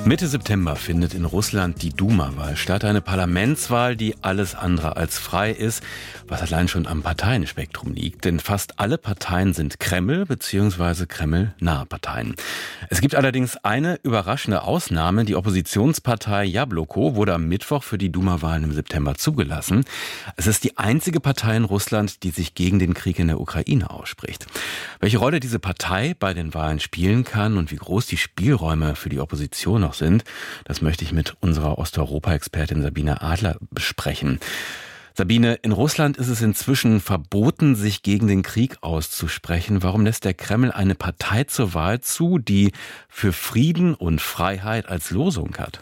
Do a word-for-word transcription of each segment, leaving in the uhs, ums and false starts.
Mitte September findet in Russland die Duma-Wahl statt, eine Parlamentswahl, die alles andere als frei ist, was allein schon am Parteienspektrum liegt. Denn fast alle Parteien sind Kreml- bzw. Kreml-nahe Parteien. Es gibt allerdings eine überraschende Ausnahme. Die Oppositionspartei Jabloko wurde am Mittwoch für die Duma-Wahlen im September zugelassen. Es ist die einzige Partei in Russland, die sich gegen den Krieg in der Ukraine ausspricht. Welche Rolle diese Partei bei den Wahlen spielen kann und wie groß die Spielräume für die Opposition noch sind, das möchte ich mit unserer Osteuropa-Expertin Sabine Adler besprechen. Sabine, in Russland ist es inzwischen verboten, sich gegen den Krieg auszusprechen. Warum lässt der Kreml eine Partei zur Wahl zu, die für Frieden und Freiheit als Losung hat?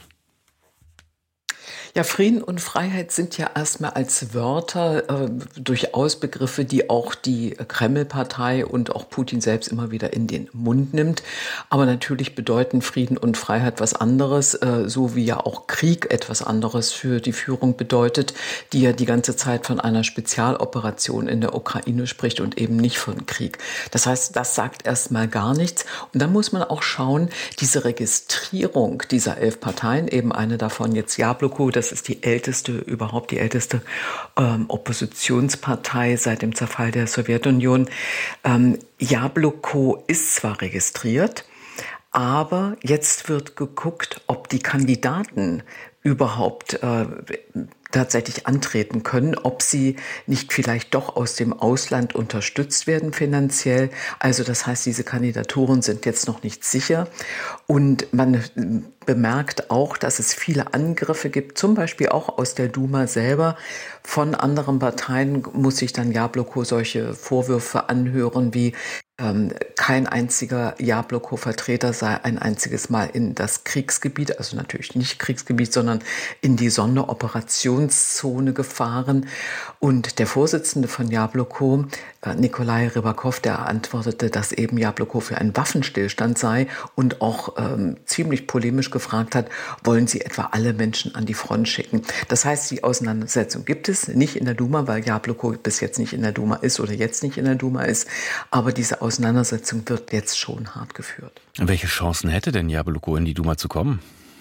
Ja, Frieden und Freiheit sind ja erstmal als Wörter äh, durchaus Begriffe, die auch die Kreml-Partei und auch Putin selbst immer wieder in den Mund nimmt. Aber natürlich bedeuten Frieden und Freiheit was anderes, äh, so wie ja auch Krieg etwas anderes für die Führung bedeutet, die ja die ganze Zeit von einer Spezialoperation in der Ukraine spricht und eben nicht von Krieg. Das heißt, das sagt erstmal gar nichts. Und dann muss man auch schauen, diese Registrierung dieser elf Parteien, eben eine davon jetzt Jabloko, das ist die älteste, überhaupt die älteste ähm, Oppositionspartei seit dem Zerfall der Sowjetunion. Ähm, Jabloko ist zwar registriert, aber jetzt wird geguckt, ob die Kandidaten überhaupt äh, tatsächlich antreten können, ob sie nicht vielleicht doch aus dem Ausland unterstützt werden finanziell. Also das heißt, diese Kandidaturen sind jetzt noch nicht sicher. Und man bemerkt auch, dass es viele Angriffe gibt, zum Beispiel auch aus der Duma selber. Von anderen Parteien muss sich dann Jabloko solche Vorwürfe anhören wie ähm, kein einziger Jabloko-Vertreter sei ein einziges Mal in das Kriegsgebiet, also natürlich nicht Kriegsgebiet, sondern in die Sonderoperationszone gefahren. Und der Vorsitzende von Jabloko, äh, Nikolai Rybakow, der antwortete, dass eben Jabloko für einen Waffenstillstand sei und auch ähm, ziemlich polemisch gefragt hat, wollen Sie etwa alle Menschen an die Front schicken? Das heißt, die Auseinandersetzung gibt es nicht in der Duma, weil Jabloko bis jetzt nicht in der Duma ist oder jetzt nicht in der Duma ist. Aber diese Auseinandersetzung wird jetzt schon hart geführt. Welche Chancen hätte denn Jabloko in die Duma zu kommen?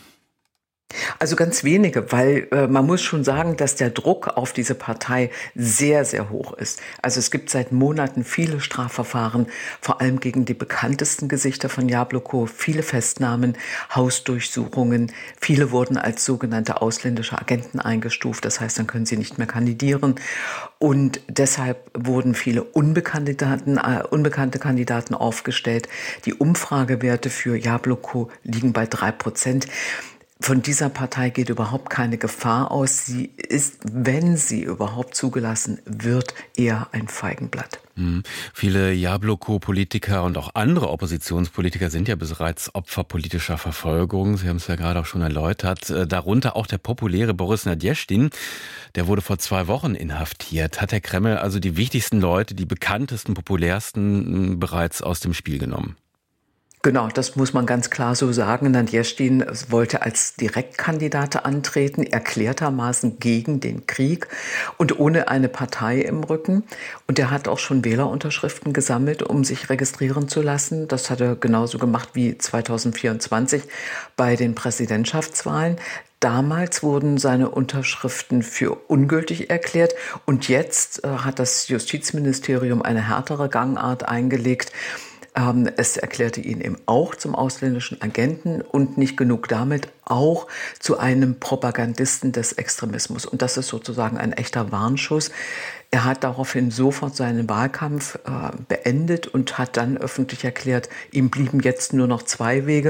Also ganz wenige, weil äh, man muss schon sagen, dass der Druck auf diese Partei sehr, sehr hoch ist. Also es gibt seit Monaten viele Strafverfahren, vor allem gegen die bekanntesten Gesichter von Jabloko, viele Festnahmen, Hausdurchsuchungen. Viele wurden als sogenannte ausländische Agenten eingestuft. Das heißt, dann können sie nicht mehr kandidieren. Und deshalb wurden viele unbekannte, Daten, äh, unbekannte Kandidaten aufgestellt. Die Umfragewerte für Jabloko liegen bei drei Prozent. Von dieser Partei geht überhaupt keine Gefahr aus. Sie ist, wenn sie überhaupt zugelassen wird, eher ein Feigenblatt. Hm. Viele Jabloko-Politiker und auch andere Oppositionspolitiker sind ja bereits Opfer politischer Verfolgung. Sie haben es ja gerade auch schon erläutert. Darunter auch der populäre Boris Nadjeschtin. Der wurde vor zwei Wochen inhaftiert. Hat der Kreml also die wichtigsten Leute, die bekanntesten, populärsten bereits aus dem Spiel genommen? Genau, das muss man ganz klar so sagen. Nadjeschtin wollte als Direktkandidat antreten, erklärtermaßen gegen den Krieg und ohne eine Partei im Rücken. Und er hat auch schon Wählerunterschriften gesammelt, um sich registrieren zu lassen. Das hat er genauso gemacht wie zweitausendvierundzwanzig bei den Präsidentschaftswahlen. Damals wurden seine Unterschriften für ungültig erklärt und jetzt äh, hat das Justizministerium eine härtere Gangart eingelegt. Es erklärte ihn eben auch zum ausländischen Agenten und nicht genug damit, auch zu einem Propagandisten des Extremismus. Und das ist sozusagen ein echter Warnschuss. Er hat daraufhin sofort seinen Wahlkampf äh, beendet und hat dann öffentlich erklärt, ihm blieben jetzt nur noch zwei Wege.